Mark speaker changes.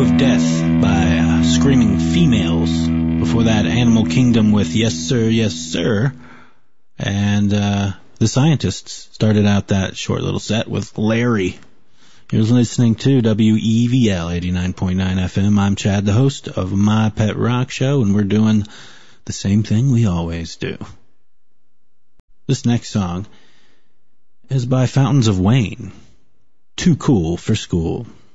Speaker 1: of Death by Screaming Females. Before that, Animal Kingdom with Yes Sir, Yes Sir. And The Scientists started out that short little set with Larry. You're listening to WEVL 89.9 FM. I'm Chad, the host of My Pet Rock Show, and we're doing the same thing we always do. This next song is by Fountains of Wayne. Too Cool for School.